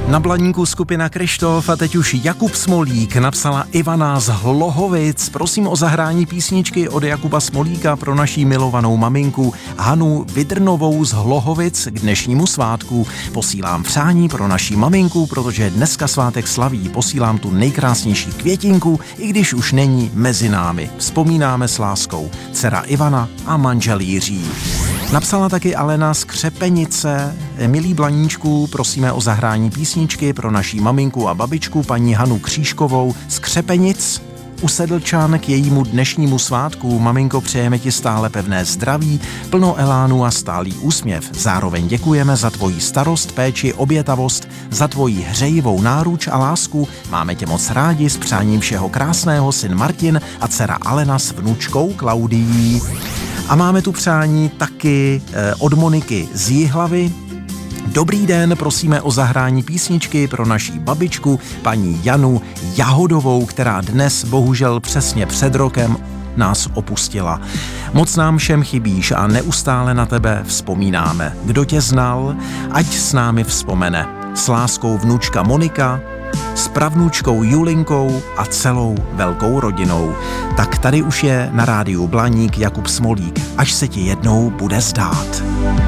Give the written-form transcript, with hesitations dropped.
Na Blaníku skupina Kryštof a teď už Jakub Smolík. Napsala Ivana z Hlohovic. Prosím o zahrání písničky od Jakuba Smolíka pro naší milovanou maminku Hanu Vidrnovou z Hlohovic k dnešnímu svátku. Posílám přání pro naší maminku, protože dneska svátek slaví. Posílám tu nejkrásnější květinku, i když už není mezi námi. Vzpomínáme s láskou. Dcera Ivana a manžel Jiří. Napsala taky Alena z Křepenice. Milí Blaníčku, prosíme o zahrání písničky pro naší maminku a babičku paní Hanu Křížkovou z Křepenic. U Sedlčan k jejímu dnešnímu svátku. Maminko, přejeme ti stále pevné zdraví, plno elánu a stálý úsměv. Zároveň děkujeme za tvoji starost, péči, obětavost, za tvoji hřejivou náruč a lásku. Máme tě moc rádi, s přáním všeho krásného, syn Martin a dcera Alena s vnučkou Klaudií. A máme tu přání taky od Moniky z Jihlavy. Dobrý den, prosíme o zahrání písničky pro naší babičku, paní Janu Jahodovou, která dnes bohužel přesně před rokem nás opustila. Moc nám všem chybíš a neustále na tebe vzpomínáme. Kdo tě znal, ať s námi vzpomene. S láskou vnučka Monika, s pravnučkou Julinkou a celou velkou rodinou. Tak tady už je na rádiu Blaník Jakub Smolík, až se ti jednou bude zdát.